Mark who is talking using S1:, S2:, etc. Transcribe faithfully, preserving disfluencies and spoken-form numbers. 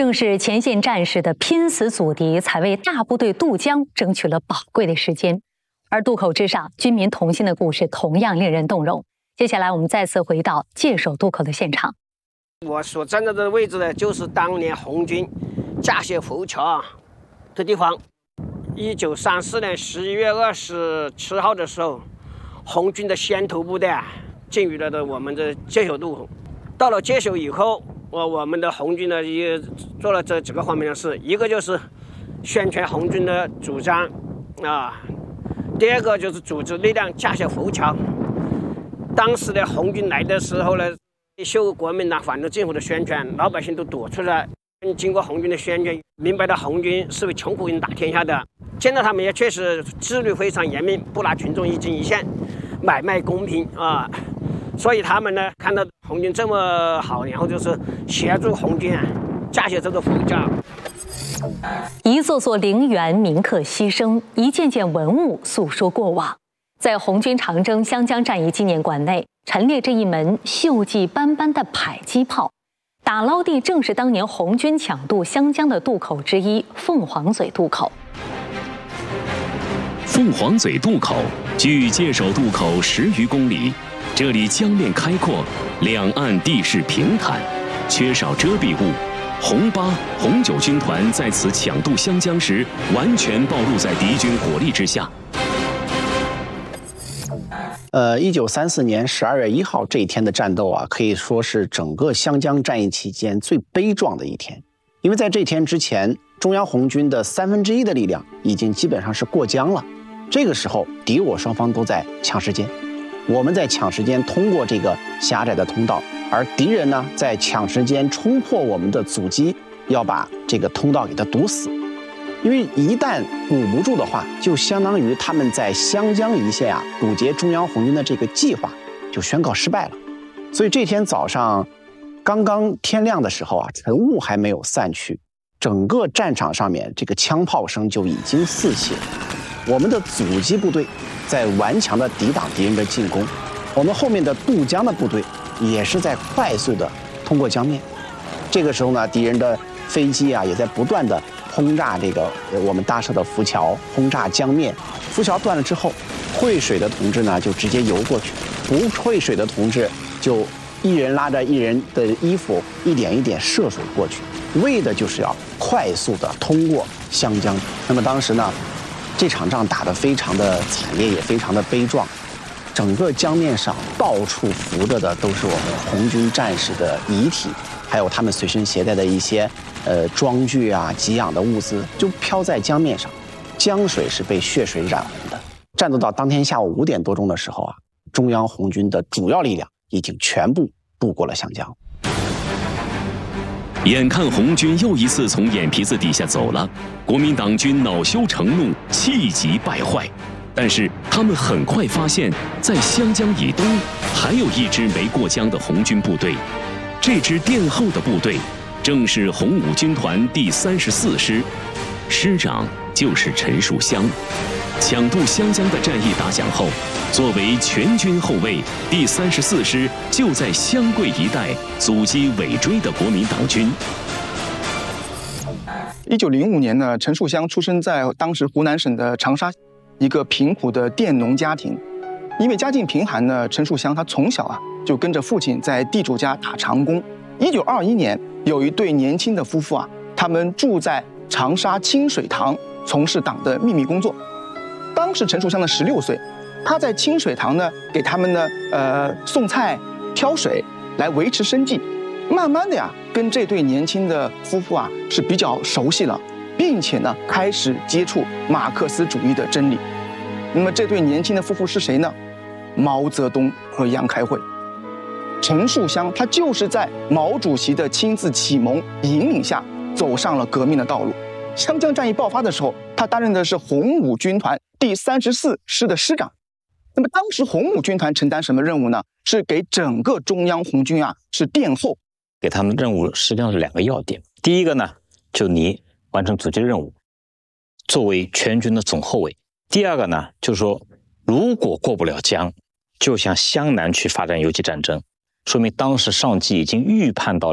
S1: 正是前线战士的拼死阻敌，才为大部队渡江争取了宝贵的时间。而渡口之上，军民同心的故事同样令人动容。接下来，我们再次回到界首渡口的现场。
S2: 我所站在的位置呢，就是当年红军架设浮桥的地方。一九三四年十一月二十七号的时候，红军的先头部队啊进入了的我们的界首渡口。到了界首以后，我我们的红军呢也做了这几个方面的事，一个就是宣传红军的主张啊，第二个就是组织力量架设浮桥。当时的红军来的时候呢，受国民党反动政府的宣传，老百姓都躲出来。经过红军的宣传，明白到红军是为穷苦人打天下的。现在他们也确实纪律非常严明，不拿群众一针一线，买卖公平啊。所以他们呢看到红军这么好，然后就是协助红军啊架设这个浮桥。
S1: 一座座陵园铭刻牺牲，一件件文物诉说过往。在红军长征湘江战役纪念馆内陈列着一门锈迹斑斑的迫击炮，打捞地正是当年红军抢渡湘江的渡口之一——凤凰嘴渡口。
S3: 凤凰嘴渡口距界首渡口十余公里，这里江面开阔，两岸地势平坦，缺少遮蔽物。红八、红九军团在此抢渡湘江时，完全暴露在敌军火力之下。
S4: 呃，一九三四年十二月一号这一天的战斗啊，可以说是整个湘江战役期间最悲壮的一天。因为在这天之前，中央红军的三分之一的力量已经基本上是过江了。这个时候，敌我双方都在抢时间，我们在抢时间通过这个狭窄的通道，而敌人呢在抢时间冲破我们的阻击，要把这个通道给它堵死。因为一旦堵不住的话，就相当于他们在湘江一线啊堵截中央红军的这个计划就宣告失败了。所以这天早上刚刚天亮的时候啊，晨雾还没有散去，整个战场上面这个枪炮声就已经四起了。我们的阻击部队在顽强地抵挡敌人的进攻，我们后面的渡江的部队也是在快速地通过江面。这个时候呢，敌人的飞机啊也在不断地轰炸这个我们搭设的浮桥，轰炸江面。浮桥断了之后，会水的同志呢就直接游过去，不会水的同志就一人拉着一人的衣服，一点一点涉水过去，为的就是要快速的通过湘江。那么当时呢，这场仗打得非常的惨烈，也非常的悲壮。整个江面上到处浮着的都是我们红军战士的遗体，还有他们随身携带的一些呃装具啊、给养的物资，就飘在江面上。江水是被血水染红的。战斗到当天下午五点多钟的时候啊，中央红军的主要力量已经全部渡过了湘江。
S3: 眼看红军又一次从眼皮子底下走了，国民党军恼羞成怒，气急败坏。但是他们很快发现，在湘江以东还有一支没过江的红军部队。这支殿后的部队正是红五军团第三十四师，师长就是陈树湘。抢渡湘江的战役打响后，作为全军后卫，第三十四师就在湘桂一带阻击尾追的国民党军。
S5: 一九零五年呢，陈树湘出生在当时湖南省的长沙一个贫苦的佃农家庭。因为家境贫寒呢，陈树湘他从小啊就跟着父亲在地主家打长工。一九二一年，有一对年轻的夫妇啊，他们住在长沙清水塘，从事党的秘密工作。当时陈树湘呢十六岁，他在清水塘呢给他们呢呃送菜、挑水来维持生计。慢慢的呀，跟这对年轻的夫妇啊是比较熟悉了，并且呢开始接触马克思主义的真理。那么这对年轻的夫妇是谁呢？毛泽东和杨开慧。陈树湘他就是在毛主席的亲自启蒙引领下走上了革命的道路。湘江战役爆发的时候，他担任的是红五军团第三十四师的师长。那么当时红五军团承担什么任务呢？是给整个中央红军啊是殿后。
S6: 给他们任务实际上是两个要点。第一个呢，就你完成阻击任务，作为全军的总后卫。第二个呢，就是说如果过不了江，就向湘南去发展游击战争，说明当时上级已经预判到